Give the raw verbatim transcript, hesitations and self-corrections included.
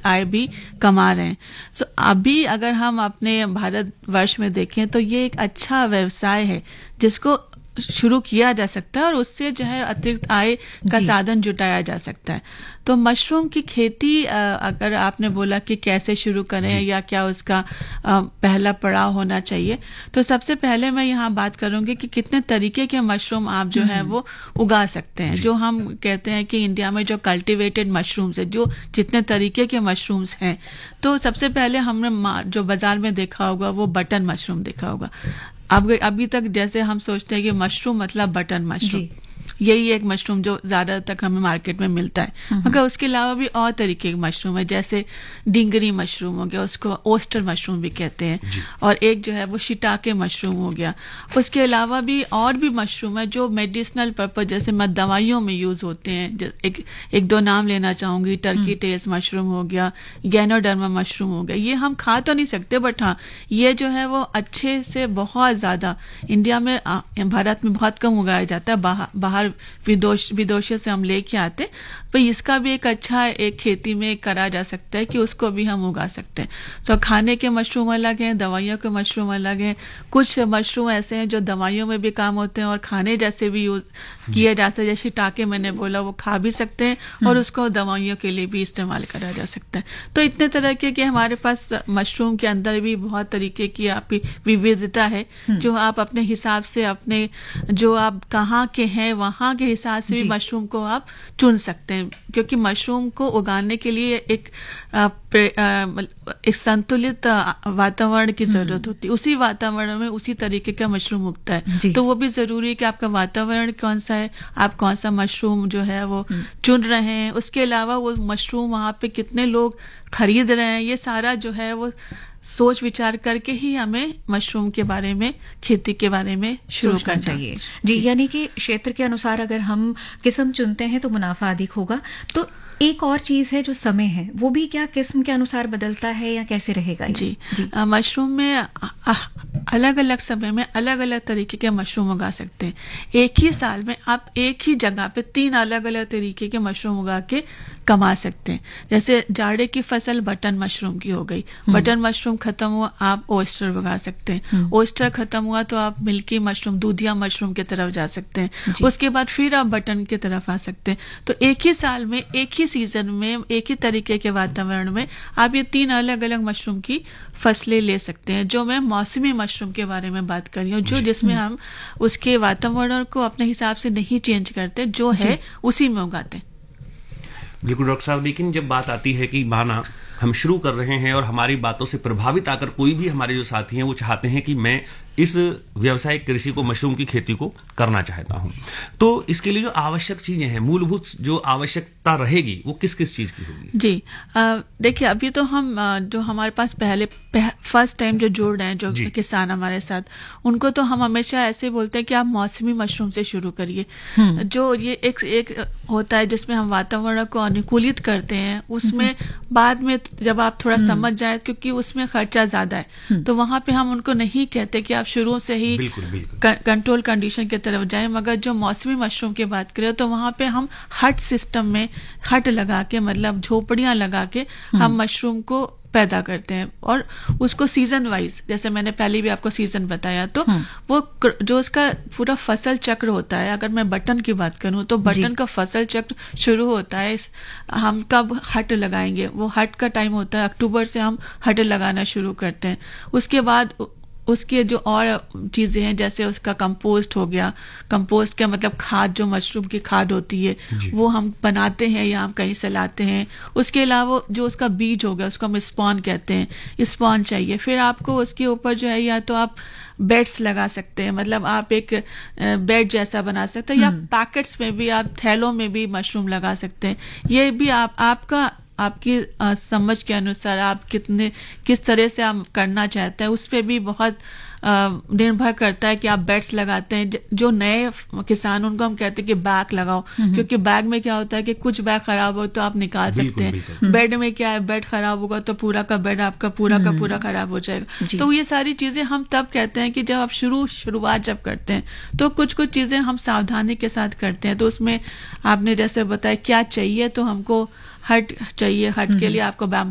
अतिरिक्त आय भी कमा रहे हैं। सो अभी अगर हम अपने भारतवर्ष में देखें तो ये एक अच्छा व्यवसाय है जिसको शुरू किया जा सकता है और उससे जो है अतिरिक्त आय का साधन जुटाया जा सकता है। तो मशरूम की खेती अगर आपने बोला कि कैसे शुरू करें या क्या उसका पहला पड़ाव होना चाहिए, तो सबसे पहले मैं यहाँ बात करूंगी कि कितने तरीके के मशरूम आप जो है वो उगा सकते हैं। जो हम कहते हैं कि इंडिया में जो कल्टीवेटेड मशरूम्स है, जो जितने तरीके के मशरूम्स हैं, तो सबसे पहले हमने जो बाजार में देखा होगा वो बटन मशरूम देखा होगा। अब अभी तक जैसे हम सोचते हैं कि मशरूम मतलब बटन मशरूम, यही एक मशरूम जो ज्यादा तक हमें मार्केट में मिलता है। मगर उसके अलावा भी और तरीके के मशरूम है, जैसे डिंगरी मशरूम हो गया, उसको ओस्टर मशरूम भी कहते हैं, और एक जो है वो शिटाके मशरूम हो गया। उसके अलावा भी और भी मशरूम है जो मेडिसिनल पर्पज जैसे दवाइयों में यूज होते हैं। एक, एक दो नाम लेना चाहूंगी, टर्की टेल्स मशरूम हो गया, गैनोडर्मा मशरूम हो गया। ये हम खा तो नहीं सकते, बट हाँ ये जो है वो अच्छे से बहुत ज्यादा इंडिया में, भारत में बहुत कम उगाया जाता है, बाहर विदेश विदेशों से हम लेके आते, पर इसका भी एक अच्छा एक खेती में करा जा सकता है कि उसको भी हम उगा सकते हैं। तो खाने के मशरूम अलग हैं, दवाइयों के मशरूम अलग हैं। कुछ मशरूम ऐसे हैं जो दवाइयों में भी काम होते हैं और खाने जैसे भी यूज किए जा सकते हैं। जैसे टाके मैंने बोला वो खा भी सकते हैं और उसको दवाइयों के लिए भी इस्तेमाल करा जा सकता है। तो इतने तरह के कि हमारे पास मशरूम के अंदर भी बहुत तरीके की आपकी विविधता है, जो आप अपने हिसाब से अपने जो आप कहाँ के हैं वहां के हिसाब से भी मशरूम को आप चुन सकते हैं। क्योंकि मशरूम को उगाने के लिए एक आ, प्रे, आ, एक संतुलित वातावरण की जरूरत होती है। उसी वातावरण में उसी तरीके का मशरूम उगता है। तो वो भी जरूरी है कि आपका वातावरण कौन सा है, आप कौन सा मशरूम जो है वो चुन रहे हैं। उसके अलावा वो मशरूम वहां पे कितने लोग खरीद रहे हैं, ये सारा जो है वो सोच विचार करके ही हमें मशरूम के बारे में, खेती के बारे में शुरू करना चाहिए। जी, यानी कि क्षेत्र के अनुसार अगर हम किस्म चुनते हैं तो मुनाफा अधिक होगा। तो एक और चीज है जो समय है, वो भी क्या किस्म के अनुसार बदलता है या कैसे रहेगा? जी, जी। आ, मशरूम में अलग अलग समय में अलग अलग तरीके के मशरूम उगा सकते हैं। एक ही साल में आप एक ही जगह पे तीन अलग अलग तरीके के मशरूम उगा के कमा सकते हैं। जैसे जाड़े की फसल बटन मशरूम की हो गई, बटन मशरूम खत्म हुआ आप ओस्टर उगा सकते हैं, ओस्टर खत्म हुआ तो आप मिल्की मशरूम, दूधिया मशरूम की तरफ जा सकते हैं, उसके बाद फिर आप बटन की तरफ आ सकते हैं। तो एक ही साल में एक ही सीजन में एक ही तरीके के वातावरण में आप ये तीन अलग अलग मशरूम की फसलें ले सकते हैं। जो मैं मौसमी मशरूम के बारे में बात कर रही हूँ, जो जिसमें हम उसके वातावरण को अपने हिसाब से नहीं चेंज करते, जो है उसी में उगाते हैं। बिल्कुल डॉक्टर साहब, लेकिन जब बात आती है कि माना हम शुरू कर रहे हैं और हमारी बातों से प्रभावित आकर कोई भी हमारे जो साथी हैं वो चाहते हैं कि मैं इस व्यावसायिक कृषि को, मशरूम की खेती को करना चाहता हूं, तो इसके लिए जो आवश्यक चीजें हैं, मूलभूत जो आवश्यकता रहेगी वो किस किस चीज की होगी? जी, देखिए अभी तो हम आ, जो हमारे पास पहले पह, फर्स्ट टाइम जो जुड़ रहे हैं, जो किसान हमारे साथ, उनको तो हम हमेशा ऐसे बोलते हैं कि आप मौसमी मशरूम से शुरू करिए। जो ये एक एक होता है जिसमें हम वातावरण को अनुकूलित करते हैं, उसमें बाद में जब आप थोड़ा समझ जाए, क्योंकि उसमें खर्चा ज्यादा है, तो वहां पे हम उनको नहीं कहते कि आप शुरू से ही बिल्कुल, बिल्कुल। कंट्रोल कंडीशन की तरफ जाएं। मगर जो मौसमी मशरूम की बात करें तो वहां पे हम हट सिस्टम में हट लगा के, मतलब झोपड़ियां लगा के हम मशरूम को पैदा करते हैं, और उसको सीजन वाइज, जैसे मैंने पहले भी आपको सीजन बताया, तो वो जो उसका पूरा फसल चक्र होता है। अगर मैं बटन की बात करूं तो बटन का फसल चक्र शुरू होता है, हम कब हट लगाएंगे, वो हट का टाइम होता है अक्टूबर से हम हट लगाना शुरू करते हैं। उसके बाद उसके जो और चीजें हैं, जैसे उसका कंपोस्ट हो गया, कंपोस्ट का मतलब खाद, जो मशरूम की खाद होती है वो हम बनाते हैं या हम कहीं से लाते हैं। उसके अलावा जो उसका बीज हो गया उसको हम स्पॉन कहते हैं, स्पॉन चाहिए। फिर आपको उसके ऊपर जो है या तो आप बेड्स लगा सकते हैं, मतलब आप एक बेड जैसा बना सकते हैं, या पैकेट्स में भी आप, थैलों में भी मशरूम लगा सकते हैं। ये भी आप आपका आपकी आ, समझ के अनुसार आप कितने किस तरह से आप करना चाहते हैं, उस पर भी बहुत निर्भर करता है कि आप बेड्स लगाते हैं। जो नए किसान, उनको हम कहते हैं कि बैग लगाओ, क्योंकि बैग में क्या होता है कि कुछ बैग खराब हो तो आप निकाल सकते हैं। बेड में क्या है, बेड खराब होगा तो पूरा का बेड आपका पूरा का पूरा खराब हो जाएगा। तो ये सारी चीजें हम तब कहते हैं कि जब आप शुरू शुरुआत जब करते हैं तो कुछ कुछ चीजें हम सावधानी के साथ करते हैं। तो उसमें आपने जैसे बताया क्या चाहिए, तो हमको हट चाहिए, हट के लिए आपको